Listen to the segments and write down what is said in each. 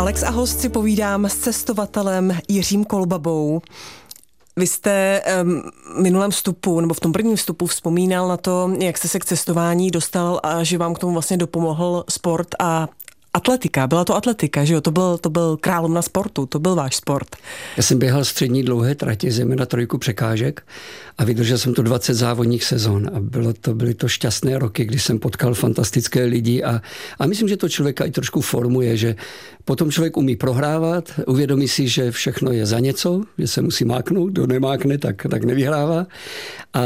Alex a host si povídám s cestovatelem Jiřím Kolbabou. Vy jste v minulém vstupu, nebo v tom prvním vstupu vzpomínal na to, jak jste se k cestování dostal a že vám k tomu vlastně dopomohl sport a atletika. Byla to atletika, že jo? To byl královna sportu, to byl váš sport. Já jsem běhal střední dlouhé trati, zejména 3 překážek a vydržel jsem to 20 závodních sezon a byly to šťastné roky, kdy jsem potkal fantastické lidi a myslím, že to člověka i trošku formuje, že potom člověk umí prohrávat, uvědomí si, že všechno je za něco, že se musí máknout, kdo nemákne, tak nevyhrává a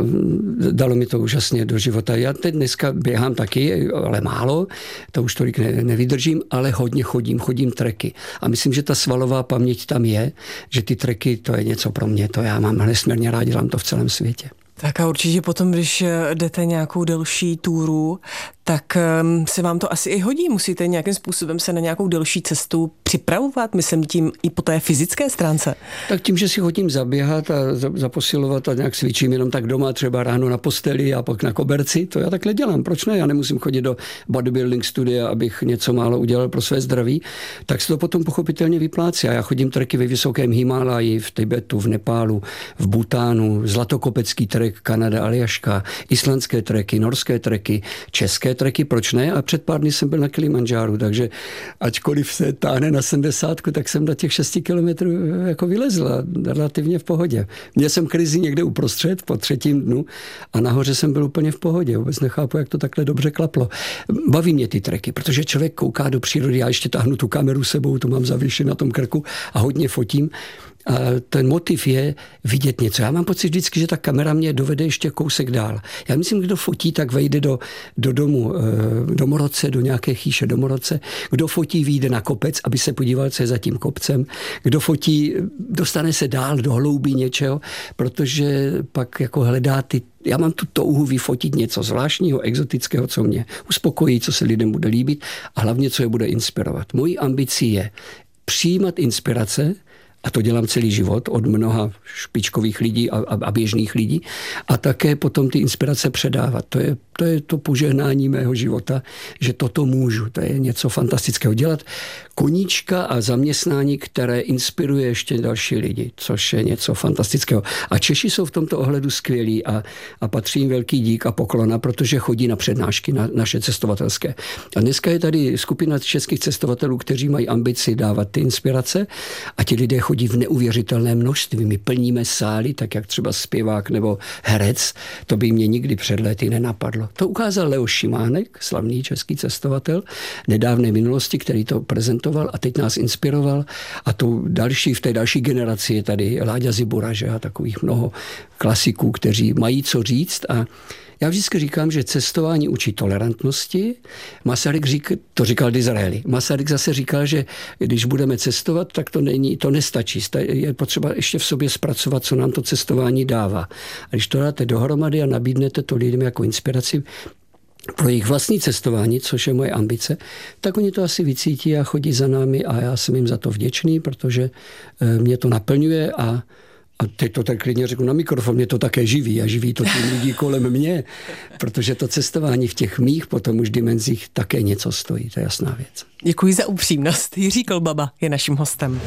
dalo mi to úžasně do života. Já teď dneska běhám taky, ale málo, to už tolik nevydržím, ale hodně chodím treky. A myslím, že ta svalová paměť tam je, že ty treky, to je něco pro mě, to já mám nesmírně rád, dělám to v celém světě. Tak a určitě potom, když jdete nějakou delší túru, tak se vám to asi i hodí. Musíte nějakým způsobem se na nějakou delší cestu připravovat, myslím tím i po té fyzické stránce. Tak tím, že si chodím zaběhat a zaposilovat a nějak cvičím jenom tak doma, třeba ráno na posteli a pak na koberci, to já takhle dělám. Proč ne? Já nemusím chodit do bodybuilding studia, abych něco málo udělal pro své zdraví. Tak se to potom pochopitelně vyplácí. A já chodím treky ve vysokém Himálaji, v Tibetu, v Nepálu, v Bhutánu, zlatokopecký trek, Kanada, Aljaška, islandské treky, norské treky, české treky, proč ne? A před pár dny jsem byl na Kilimandžáru, takže ačkoliv se táhne na 70, tak jsem na těch 6 kilometrů jako vylezl relativně v pohodě. Měl jsem krizi někde uprostřed po 3. dnu a nahoře jsem byl úplně v pohodě. Vůbec nechápu, jak to takhle dobře klaplo. Baví mě ty treky, protože člověk kouká do přírody, já ještě táhnu tu kameru sebou, tu mám zavěšen na tom krku a hodně fotím. A ten motiv je vidět něco. Já mám pocit vždycky, že ta kamera mě dovede ještě kousek dál. Já myslím, kdo fotí, tak vejde do domu domorodce, do nějaké chýše domorodce. Kdo fotí, vyjde na kopec, aby se podíval, co je za tím kopcem. Kdo fotí, dostane se dál do hloubí něčeho, protože pak jako hledá já mám tu touhu vyfotit něco zvláštního, exotického, co mě uspokojí, co se lidem bude líbit a hlavně, co je bude inspirovat. Mojí ambicí je přijímat inspirace, a to dělám celý život od mnoha špičkových lidí a běžných lidí. A také potom ty inspirace předávat. To je to požehnání mého života, že toto můžu. To je něco fantastického. Dělat koníčka a zaměstnání, které inspiruje ještě další lidi, což je něco fantastického. A Češi jsou v tomto ohledu skvělí a patří jim velký dík a poklona, protože chodí na přednášky naše cestovatelské. A dneska je tady skupina českých cestovatelů, kteří mají ambici dávat ty inspirace a ti lidé chodí v neuvěřitelné množství. My plníme sály, tak jak třeba zpěvák nebo herec. To by mě nikdy před lety nenapadlo. To ukázal Leoš Šimánek, slavný český cestovatel nedávné minulosti, který to prezentoval a teď nás inspiroval. A v té další generaci je tady Láďa Zibura, že a takových mnoho klasiků, kteří mají co říct a já vždycky říkám, že cestování učí tolerantnosti. Masaryk to říkal Disraeli. Masaryk zase říkal, že když budeme cestovat, tak to nestačí. Je potřeba ještě v sobě zpracovat, co nám to cestování dává. A když to dáte dohromady a nabídnete to lidem jako inspiraci pro jejich vlastní cestování, což je moje ambice, tak oni to asi vycítí a chodí za námi a já jsem jim za to vděčný, protože mě to naplňuje a teď to tak klidně řeknu na mikrofon, mě to také živí a živí to tím lidí kolem mě, protože to cestování v těch mých potom už dimenzích také něco stojí, to je jasná věc. Děkuji za upřímnost. Jiří Kolbaba je naším hostem.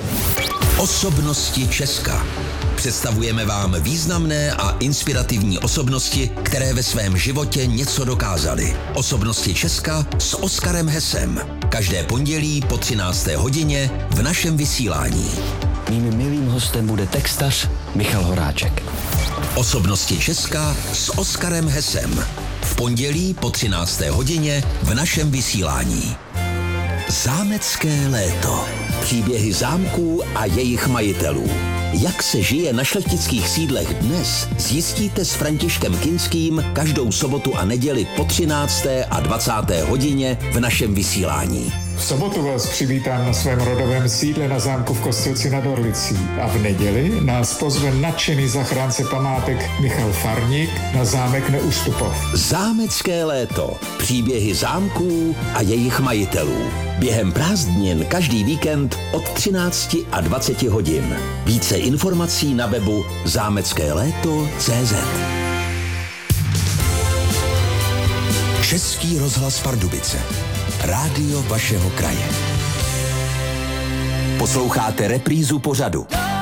Osobnosti Česka. Představujeme vám významné a inspirativní osobnosti, které ve svém životě něco dokázaly. Osobnosti Česka s Oskarem Hesem. Každé pondělí po 13. hodině v našem vysílání. Mým milým hostem bude textař Michal Horáček. Osobnosti Česka s Oskarem Hesem. V pondělí po 13. hodině v našem vysílání. Zámecké léto. Příběhy zámků a jejich majitelů. Jak se žije na šlechtických sídlech dnes, zjistíte s Františkem Kinským každou sobotu a neděli po 13. a 20. hodině v našem vysílání. V sobotu vás přivítám na svém rodovém sídle na zámku v Kostelci nad Orlicí a v neděli nás pozve nadšený zachránce památek Michal Farník na zámek Neustupov. Zámecké léto. Příběhy zámků a jejich majitelů. Během prázdnin každý víkend od 13 a 20 hodin. Více informací na webu zámeckéléto.cz. Český rozhlas Pardubice. Rádio vašeho kraje. Posloucháte reprízu pořadu.